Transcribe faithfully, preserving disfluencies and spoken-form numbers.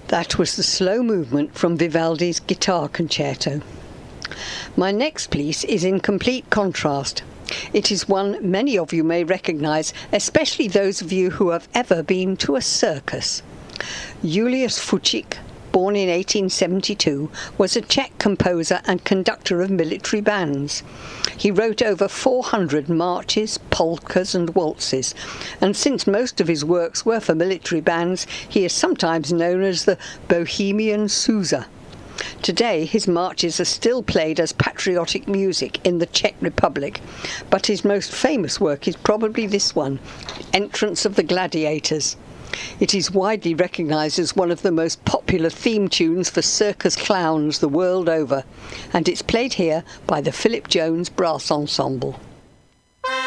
That was the slow movement from Vivaldi's Guitar Concerto. My next piece is in complete contrast. It is one many of you may recognise, especially those of you who have ever been to a circus. Julius Fučík, born in eighteen seventy-two, was a Czech composer and conductor of military bands. He wrote over four hundred marches, polkas and waltzes, and since most of his works were for military bands, he is sometimes known as the Bohemian Sousa. Today, his marches are still played as patriotic music in the Czech Republic, but his most famous work is probably this one, Entrance of the Gladiators. It is widely recognised as one of the most popular theme tunes for circus clowns the world over, and it's played here by the Philip Jones Brass Ensemble.